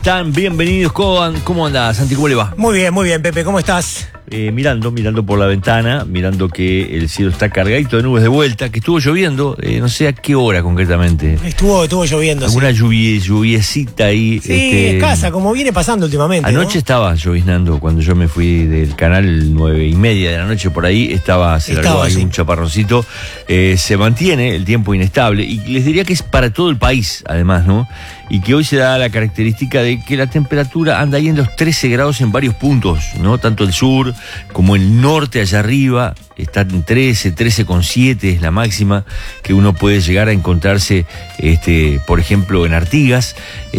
están? Bienvenidos. ¿Cómo andás, Santi? ¿Cómo le va? Muy bien, Pepe. ¿Cómo estás? Mirando por la ventana, mirando que el cielo está cargadito de nubes de vuelta, que estuvo lloviendo, no sé a qué hora concretamente. Estuvo lloviendo, alguna lluviecita ahí. Sí, escasa, como viene pasando últimamente. Anoche, ¿no? Estaba lloviznando cuando yo me fui del canal 9:30 de la noche, por ahí se largó ahí un chaparroncito. Se mantiene el tiempo inestable y les diría que es para todo el país, además, ¿no? Y que hoy se da la característica de que la temperatura anda ahí en los 13 grados en varios puntos, ¿no? Tanto el sur como el norte allá arriba está en 13,7 es la máxima que uno puede llegar a encontrarse, por ejemplo, en Artigas,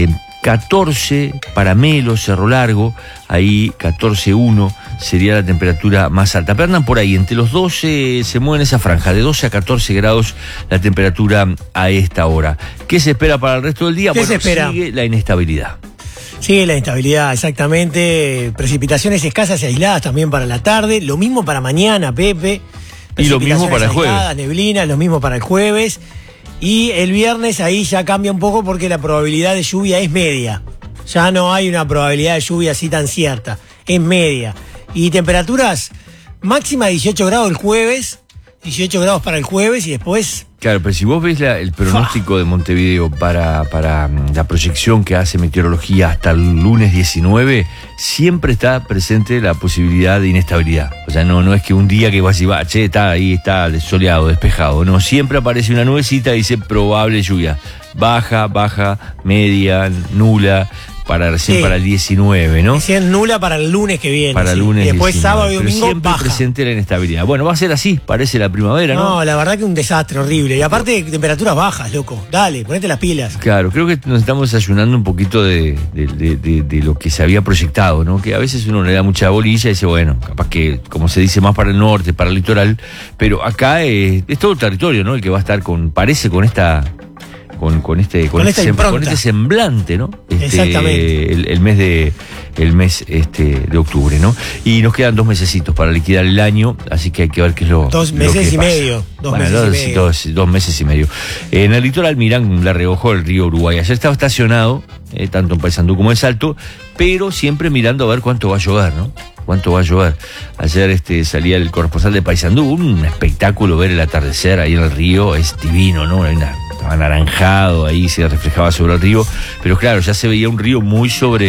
14 para Melo, Cerro Largo, ahí 14,1 sería la temperatura más alta. Pero andan por ahí, entre los 12 se mueven esa franja, de 12 a 14 grados la temperatura a esta hora. ¿Qué se espera para el resto del día? ¿Qué se espera? Sigue la inestabilidad. Sigue la inestabilidad, exactamente. Precipitaciones escasas y aisladas también para la tarde. Lo mismo para mañana, Pepe. Y lo mismo para el jueves. Neblina, lo mismo para el jueves. Y el viernes ahí ya cambia un poco porque la probabilidad de lluvia es media. Ya no hay una probabilidad de lluvia así tan cierta. Es media. Y temperaturas máxima 18 grados el jueves. 18 grados para el jueves y después... Claro, pero si vos ves el pronóstico de Montevideo para la proyección que hace meteorología hasta el lunes 19, siempre está presente la posibilidad de inestabilidad. O sea, no es que un día que vas y va, está ahí, está soleado, despejado. No, siempre aparece una nubecita y dice probable lluvia. Baja, media, nula. Para el 19, ¿no? Decían nula para el lunes que viene. Para el lunes. Y después 19, sábado y domingo siempre baja. Presente la inestabilidad. Bueno, va a ser así, parece la primavera, ¿no? No, la verdad que un desastre horrible. Y aparte temperaturas bajas, loco. Dale, ponete las pilas. Claro, creo que nos estamos desayunando un poquito de lo que se había proyectado, ¿no? Que a veces uno le da mucha bolilla y dice, bueno, capaz que, como se dice, más para el norte, para el litoral. Pero acá es todo el territorio, ¿no? El que va a estar con este semblante, ¿no? Exactamente. El mes de octubre, ¿no? Y nos quedan 2 mesecitos para liquidar el año, así que hay que ver qué es lo 2 meses y pasa. medio. 2 meses y medio. En el litoral Mirán la reojó el río Uruguay. Ayer estaba estacionado, tanto en Paysandú como en Salto, pero siempre mirando a ver cuánto va a llover, ¿no? ¿Cuánto va a llover? Ayer salía el corresponsal de Paysandú, un espectáculo ver el atardecer ahí en el río, es divino, ¿no? Estaba anaranjado, ahí se reflejaba sobre el río, pero claro, ya se veía un río muy